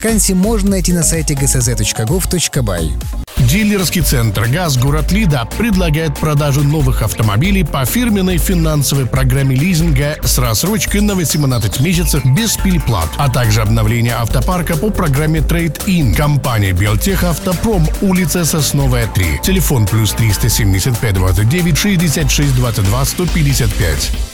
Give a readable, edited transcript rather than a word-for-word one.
Вакансии можно найти на сайте gsz.gov.by. Дилерский центр «ГАЗ» город Лида предлагает продажу новых автомобилей по фирменной финансовой программе лизинга с рассрочкой на 18 месяцев без переплат, а также обновление автопарка по программе Trade-in. Компания «Белтех Автопром», улица Сосновая, 3. Телефон +375 29 66 22 155.